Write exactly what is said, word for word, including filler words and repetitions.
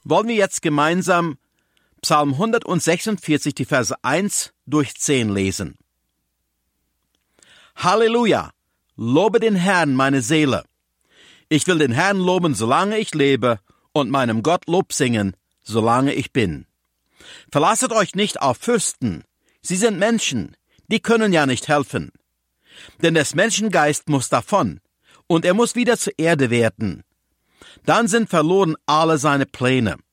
wollen wir jetzt gemeinsam Psalm hundertsechsundvierzig, die Verse eins durch zehn lesen. Halleluja! Lobe den Herrn, meine Seele. Ich will den Herrn loben, solange ich lebe, und meinem Gott Lob singen, solange ich bin. Verlasset euch nicht auf Fürsten. Sie sind Menschen, die können ja nicht helfen. Denn des Menschen Geist muss davon, und er muss wieder zur Erde werden. Dann sind verloren alle seine Pläne.